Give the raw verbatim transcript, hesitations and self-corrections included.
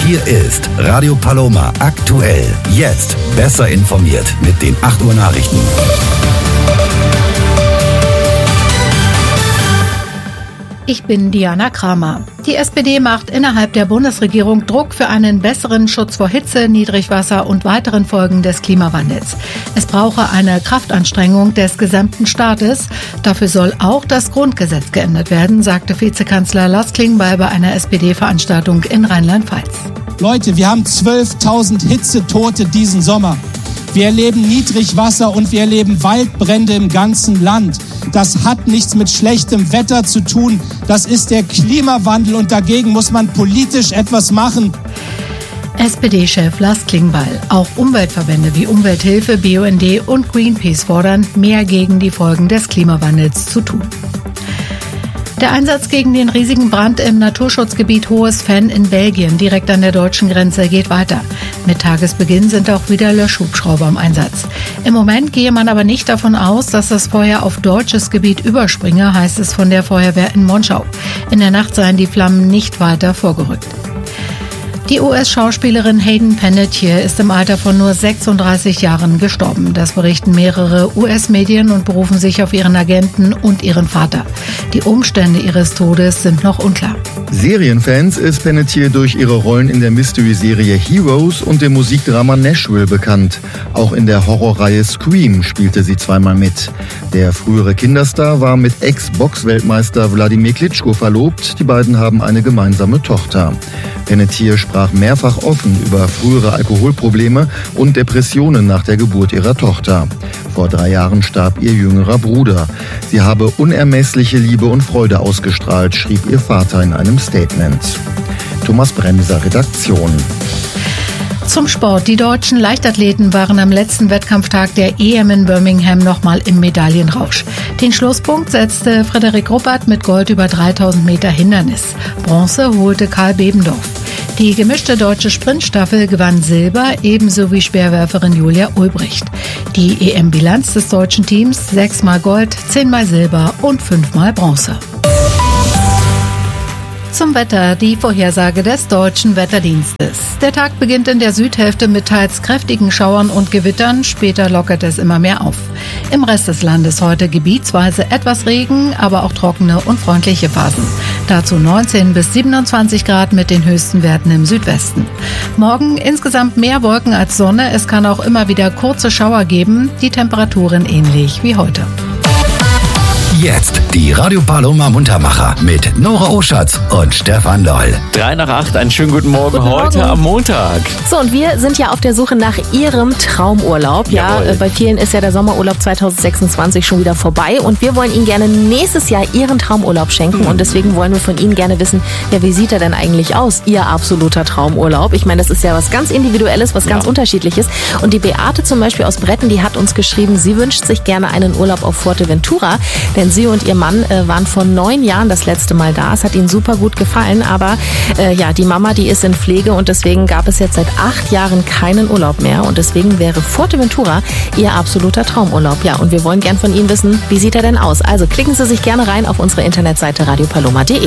Hier ist Radio Paloma aktuell. Jetzt besser informiert mit den acht Uhr Nachrichten. Ich bin Diana Kramer. Die S P D macht innerhalb der Bundesregierung Druck für einen besseren Schutz vor Hitze, Niedrigwasser und weiteren Folgen des Klimawandels. Es brauche eine Kraftanstrengung des gesamten Staates. Dafür soll auch das Grundgesetz geändert werden, sagte Vizekanzler Lars Klingbeil bei einer S P D-Veranstaltung in Rheinland-Pfalz. Leute, wir haben zwölftausend Hitzetote diesen Sommer. Wir erleben Niedrigwasser und wir erleben Waldbrände im ganzen Land. Das hat nichts mit schlechtem Wetter zu tun. Das ist der Klimawandel und dagegen muss man politisch etwas machen. S P D-Chef Lars Klingbeil. Auch Umweltverbände wie Umwelthilfe, B U N D und Greenpeace fordern, mehr gegen die Folgen des Klimawandels zu tun. Der Einsatz gegen den riesigen Brand im Naturschutzgebiet Hohes Venn in Belgien, direkt an der deutschen Grenze, geht weiter. Mit Tagesbeginn sind auch wieder Löschhubschrauber im Einsatz. Im Moment gehe man aber nicht davon aus, dass das Feuer auf deutsches Gebiet überspringe, heißt es von der Feuerwehr in Monschau. In der Nacht seien die Flammen nicht weiter vorgerückt. Die U S-Schauspielerin Hayden Panettiere ist im Alter von nur sechsunddreißig Jahren gestorben. Das berichten mehrere U S-Medien und berufen sich auf ihren Agenten und ihren Vater. Die Umstände ihres Todes sind noch unklar. Serienfans ist Panettiere durch ihre Rollen in der Mystery-Serie Heroes und dem Musikdrama Nashville bekannt. Auch in der Horrorreihe Scream spielte sie zweimal mit. Der frühere Kinderstar war mit Ex-Box-Weltmeister Wladimir Klitschko verlobt. Die beiden haben eine gemeinsame Tochter. Panettiere sprach mehrfach offen über frühere Alkoholprobleme und Depressionen nach der Geburt ihrer Tochter. Vor drei Jahren starb ihr jüngerer Bruder. Sie habe unermessliche Liebe und Freude ausgestrahlt, schrieb ihr Vater in einem Statement. Thomas Bremser, Redaktion. Zum Sport. Die deutschen Leichtathleten waren am letzten Wettkampftag der E M in Birmingham nochmal im Medaillenrausch. Den Schlusspunkt setzte Frederik Ruppert mit Gold über dreitausend Meter Hindernis. Bronze holte Karl Bebendorf. Die gemischte deutsche Sprintstaffel gewann Silber, ebenso wie Speerwerferin Julia Ulbricht. Die E M-Bilanz des deutschen Teams: sechsmal Gold, zehnmal Silber und fünfmal Bronze. Zum Wetter, die Vorhersage des Deutschen Wetterdienstes. Der Tag beginnt in der Südhälfte mit teils kräftigen Schauern und Gewittern, später lockert es immer mehr auf. Im Rest des Landes heute gebietsweise etwas Regen, aber auch trockene und freundliche Phasen. Dazu neunzehn bis siebenundzwanzig Grad mit den höchsten Werten im Südwesten. Morgen insgesamt mehr Wolken als Sonne, es kann auch immer wieder kurze Schauer geben, die Temperaturen ähnlich wie heute. Jetzt die Radio Paloma Muntermacher mit Nora Oschatz und Stefan Loll. Drei nach acht, einen schönen guten Morgen, guten heute Morgen. Am Montag. So, und wir sind ja auf der Suche nach Ihrem Traumurlaub. Ja, Jawohl. bei vielen ist ja der Sommerurlaub zwanzig sechsundzwanzig schon wieder vorbei und wir wollen Ihnen gerne nächstes Jahr Ihren Traumurlaub schenken mhm. und deswegen wollen wir von Ihnen gerne wissen, ja, wie sieht er denn eigentlich aus, Ihr absoluter Traumurlaub? Ich meine, das ist ja was ganz Individuelles, was ganz ja. Unterschiedliches und die Beate zum Beispiel aus Bretten, die hat uns geschrieben, sie wünscht sich gerne einen Urlaub auf Fuerteventura, denn sie und ihr Mann äh, waren vor neun Jahren das letzte Mal da. Es hat ihnen super gut gefallen, aber äh, ja, die Mama, die ist in Pflege und deswegen gab es jetzt seit acht Jahren keinen Urlaub mehr und deswegen wäre Fuerteventura ihr absoluter Traumurlaub. Ja, und wir wollen gern von Ihnen wissen, wie sieht er denn aus? Also klicken Sie sich gerne rein auf unsere Internetseite radio paloma punkt de.